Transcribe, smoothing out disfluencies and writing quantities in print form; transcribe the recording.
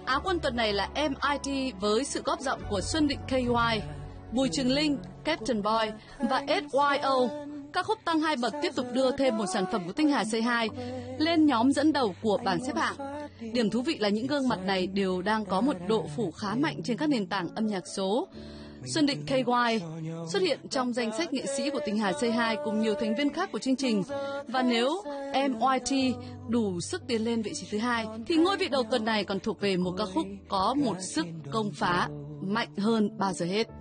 Á quân tuần này là MIT với sự góp giọng của Xuân Định KY, Bùi Trường Linh, Captain Boy và SYO. Ca khúc tăng 2 bậc tiếp tục đưa thêm một sản phẩm của Tinh Hà Say Hi lên nhóm dẫn đầu của bảng xếp hạng. Điểm thú vị là những gương mặt này đều đang có một độ phủ khá mạnh trên các nền tảng âm nhạc số. Xuân Định KY xuất hiện trong danh sách nghệ sĩ của Tinh Hà Say Hi cùng nhiều thành viên khác của chương trình. Và nếu MIT đủ sức tiến lên vị trí thứ 2, thì ngôi vị đầu tuần này còn thuộc về một ca khúc có một sức công phá mạnh hơn bao giờ hết.